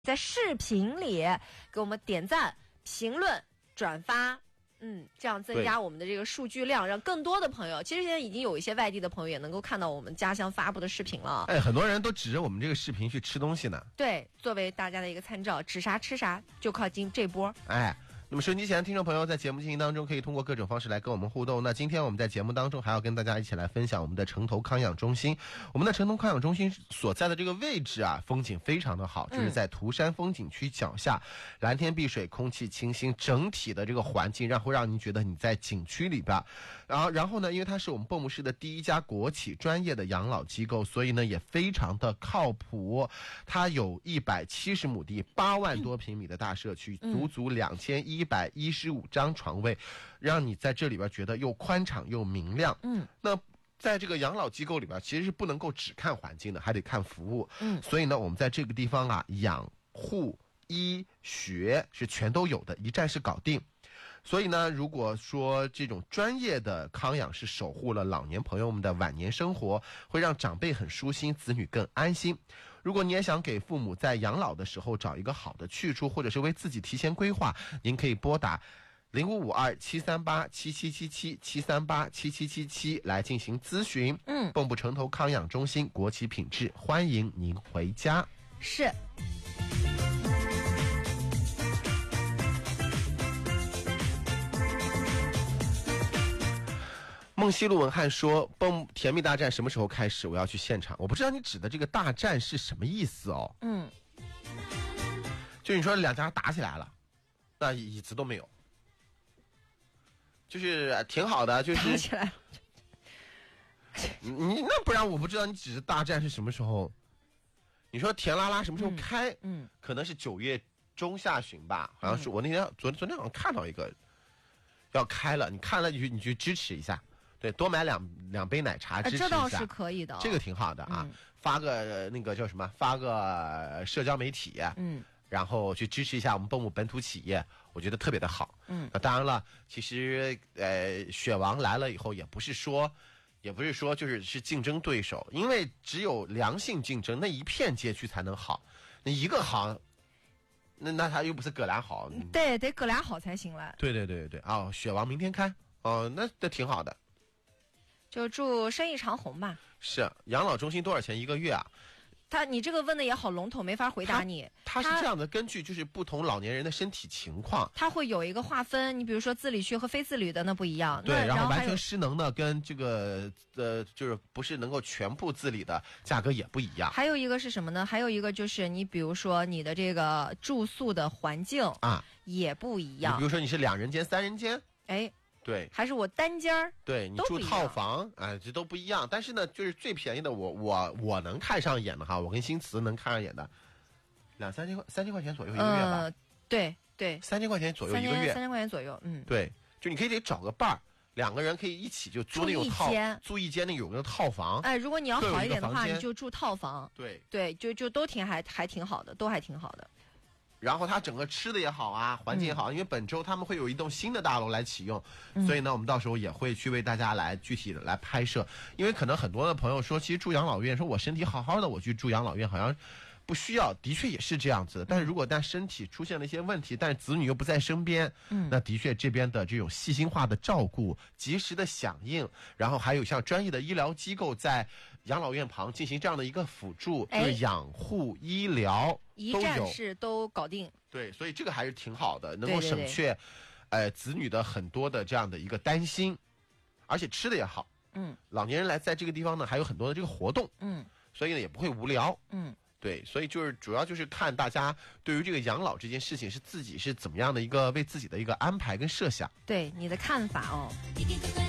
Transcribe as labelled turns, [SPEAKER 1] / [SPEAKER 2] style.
[SPEAKER 1] 在视频里给我们点赞、评论、转发。这样增加我们的这个数据量，让更多的朋友，其实现在已经有一些外地的朋友也能够看到我们家乡发布的视频了。
[SPEAKER 2] 很多人都指着我们这个视频去吃东西呢。
[SPEAKER 1] 对，作为大家的一个参照，指啥吃啥，就靠这波。
[SPEAKER 2] 那么收音机前的听众朋友在节目进行当中可以通过各种方式来跟我们互动。那今天我们在节目当中还要跟大家一起来分享我们的城头康养中心。我们的城头康养中心所在的这个位置啊，风景非常的好，就是在涂山风景区脚下，蓝天碧水，空气清新，整体的这个环境会让您觉得你在景区里边。然后呢，因为它是我们蚌埠市的第一家国企专业的养老机构，所以呢也非常的靠谱。它有170亩地，8万多平米的大社区，足足2115张床位，让你在这里边觉得又宽敞又明亮。那在这个养老机构里边，其实是不能够只看环境的，还得看服务。所以呢，我们在这个地方啊，养护、医学是全都有的，一站式搞定。所以呢，如果说这种专业的康养是守护了老年朋友们的晚年生活，会让长辈很舒心，子女更安心。如果你也想给父母在养老的时候找一个好的去处，或者是为自己提前规划，您可以拨打0552-738-7777 来进行咨询。蚌埠城头康养中心，国企品质，欢迎您回家。
[SPEAKER 1] 是。
[SPEAKER 2] 梦西路文翰说：“甜蜜大战什么时候开始？我要去现场。”我不知道你指的这个大战是什么意思哦。就你说两家打起来了，那椅子都没有，就是挺好的，就是
[SPEAKER 1] 打起来了。
[SPEAKER 2] 你那不然我不知道你指的大战是什么时候。你说甜拉拉什么时候开？可能是9月中下旬吧，好像是我那天昨天好像看到一个要开了，你看了你去支持一下。对，多买两杯奶茶支持一下，
[SPEAKER 1] 这倒是可以的，
[SPEAKER 2] 这个挺好的啊。发个那个叫什么？发个社交媒体，然后去支持一下我们蚌埠本土企业，我觉得特别的好。那当然了，其实雪王来了以后，也不是说是竞争对手，因为只有良性竞争，那一片街区才能好。那一个好，那他又不是葛兰好，
[SPEAKER 1] 对，得葛兰好才行了。
[SPEAKER 2] 对雪王明天开那挺好的。
[SPEAKER 1] 就祝生意长红吧。
[SPEAKER 2] 是养老中心多少钱一个月啊？
[SPEAKER 1] 你这个问的也好笼统，没法回答你。
[SPEAKER 2] 他是这样的，根据就是不同老年人的身体情况，他
[SPEAKER 1] 会有一个划分。你比如说自理区和非自理的那不一样。
[SPEAKER 2] 对，然后完全失能的跟这个就是不是能够全部自理的价格也不一样。
[SPEAKER 1] 还有一个是什么呢？还有一个就是你比如说你的这个住宿的环境也不一样。
[SPEAKER 2] 比如说你是2人间、3人间，对，
[SPEAKER 1] 还是我单间儿，
[SPEAKER 2] 对，你住套房这都不一样。但是呢，就是最便宜的，我能看上眼的哈，我跟新慈能看上眼的，3千块钱左右一个月吧。
[SPEAKER 1] 对
[SPEAKER 2] ，3千块钱左右一个月，3
[SPEAKER 1] 千块钱左右，
[SPEAKER 2] 对，就你可以得找个伴儿，2个人可以一起就租那种租一间那有个套房。
[SPEAKER 1] 如果你要好一点的话，你就住套房。
[SPEAKER 2] 对，
[SPEAKER 1] 就都还挺好的，都还挺好的。
[SPEAKER 2] 然后它整个吃的也好啊，环境也好，因为本周他们会有一栋新的大楼来启用，所以呢，我们到时候也会去为大家来具体的来拍摄。因为可能很多的朋友说，其实住养老院，说我身体好好的，我去住养老院好像不需要，的确也是这样子。但是如果身体出现了一些问题，但是子女又不在身边，那的确这边的这种细心化的照顾、及时的响应，然后还有像专业的医疗机构在养老院旁进行这样的一个辅助，就是养护医疗
[SPEAKER 1] 一站式都搞定。
[SPEAKER 2] 对，所以这个还是挺好的，能够省却子女的很多的这样的一个担心，而且吃的也好。老年人来在这个地方呢，还有很多的这个活动。所以呢也不会无聊。对，所以就是主要就是看大家对于这个养老这件事情是自己是怎么样的一个为自己的一个安排跟设想。
[SPEAKER 1] 对你的看法哦。